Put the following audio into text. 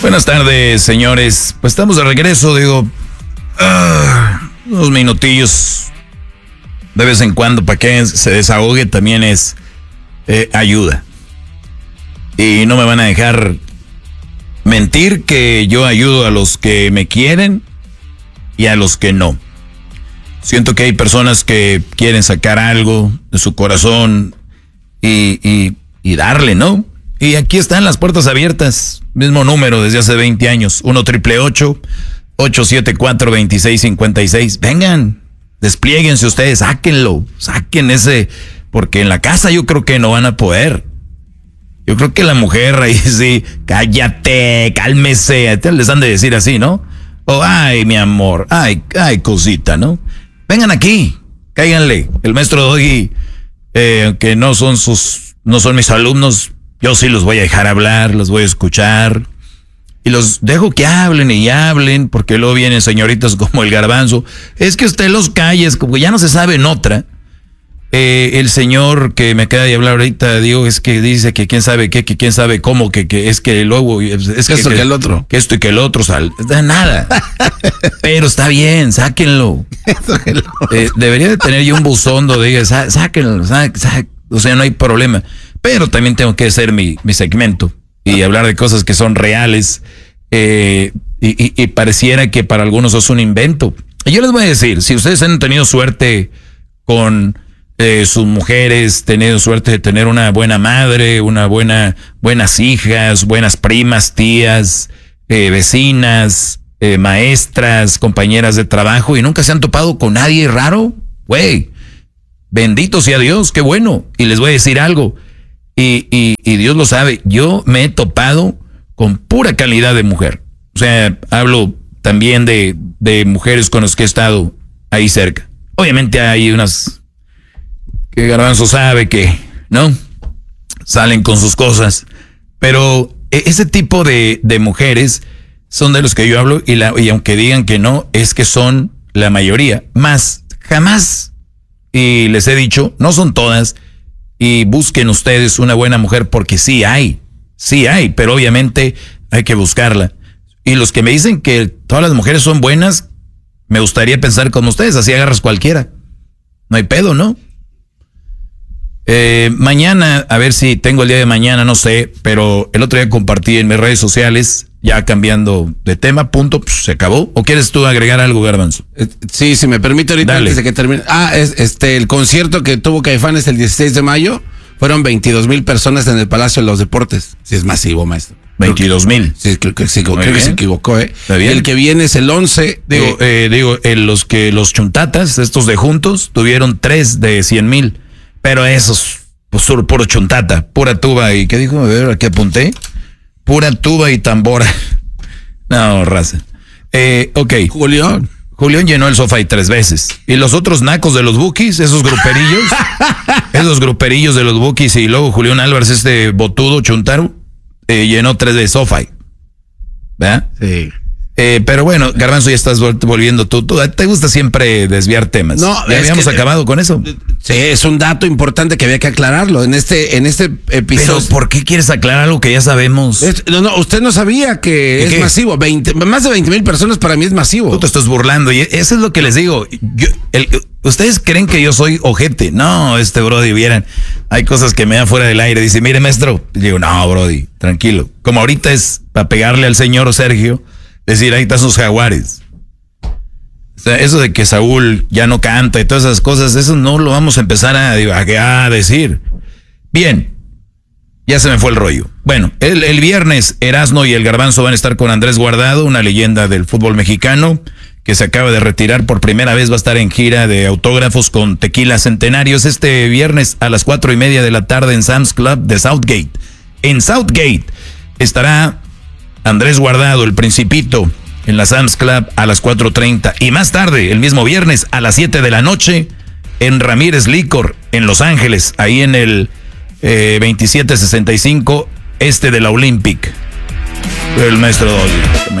Buenas tardes, señores. Pues estamos de regreso, unos minutillos de vez en cuando para que se desahogue también es ayuda. Y no me van a dejar mentir que yo ayudo a los que me quieren y a los que no. Siento que hay personas que quieren sacar algo de su corazón y darle, ¿no? Y aquí están las puertas abiertas, mismo número desde hace 20 años, 1-888-874-2656. Vengan, desplieguense ustedes, saquen ese, porque en la casa yo creo que no van a poder. Yo creo que la mujer ahí sí, cállate, cálmese, les han de decir así, ¿no? O, ay, mi amor, ay, cosita, ¿no? Vengan aquí, cáiganle. El maestro Doggy, que no son mis alumnos, yo sí los voy a dejar hablar, los voy a escuchar. Y los dejo que hablen, porque luego vienen señoritas como el Garbanzo. Es que usted los calles, como ya no se sabe en otra. El señor que me acaba de hablar ahorita, digo, es que dice que quién sabe qué, que quién sabe cómo, que es que luego... Es que esto que el otro. Que esto y que el otro, nada. Pero está bien, sáquenlo. Debería de tener yo un buzón donde diga, sáquenlo, o sea, no hay problema. Pero también tengo que hacer mi segmento y hablar de cosas que son reales y pareciera que para algunos es un invento. Y yo les voy a decir, si ustedes han tenido suerte con sus mujeres, tenido suerte de tener una buena madre, buenas hijas, buenas primas, tías, vecinas, maestras, compañeras de trabajo y nunca se han topado con nadie raro, güey, bendito sea Dios, qué bueno. Y les voy a decir algo. Y Dios lo sabe, yo me he topado con pura calidad de mujer. O sea, hablo también de mujeres con las que he estado ahí cerca. Obviamente hay unas que Garbanzo sabe que, ¿no? Salen con sus cosas. Pero ese tipo de mujeres son de los que yo hablo y aunque digan que no, es que son la mayoría. Más, jamás, y les he dicho, no son todas. Y busquen ustedes una buena mujer porque sí hay, pero obviamente hay que buscarla. Y los que me dicen que todas las mujeres son buenas, me gustaría pensar como ustedes, así agarras cualquiera. No hay pedo, ¿no? Mañana, a ver si tengo el día de mañana, no sé, pero el otro día compartí en mis redes sociales, ya cambiando de tema, punto, pues, se acabó. ¿O quieres tú agregar algo, Garbanzo? Sí, si me permite ahorita, dale, antes de que termine. El concierto que tuvo Caifanes el 16 de mayo, fueron 22,000 personas en el Palacio de los Deportes. Sí, es masivo, maestro. 22,000. Sí, creo que se equivocó, Está bien. El que viene es el 11. Los chuntatas, estos de juntos, tuvieron 3 de 100,000. Pero esos, pues puro chuntata, pura tuba y, ¿qué dijo? A ver, aquí apunté. Pura tuba y tambora. No, raza. Ok. Julián llenó el sofá 3 veces. Y los otros nacos de los Bukis, esos gruperillos de los Bukis y luego Julián Álvarez, este botudo chuntaro, llenó 3 de sofá. ¿Verdad? Sí. Pero bueno, Garbanzo, ya estás volviendo tú. Te gusta siempre desviar temas. No, ya habíamos acabado con eso. Sí, es un dato importante que había que aclararlo en este episodio. Pero ¿por qué quieres aclarar algo que ya sabemos? No, usted no sabía que es masivo. Más de 20,000 personas para mí es masivo. Tú te estás burlando y eso es lo que les digo. Ustedes creen que yo soy ojete. No, brody, vieran, hay cosas que me dan fuera del aire. Dice, mire, maestro. Y digo, no, brody, tranquilo. Como ahorita es para pegarle al señor Sergio, decir, ahí están sus jaguares. O sea, eso de que Saúl ya no canta y todas esas cosas, eso no lo vamos a empezar a decir. Bien, ya se me fue el rollo. Bueno, el viernes Erasmo y el Garbanzo van a estar con Andrés Guardado, una leyenda del fútbol mexicano que se acaba de retirar por primera vez, va a estar en gira de autógrafos con Tequila Centenarios este viernes a las 4:30 de la tarde en Sam's Club de Southgate. En Southgate estará Andrés Guardado, el Principito, en la Sam's Club a las 4:30. Y más tarde, el mismo viernes, a las 7 de la noche, en Ramírez Licor, en Los Ángeles, ahí en el 2765 de la Olympic. El maestro Dolly.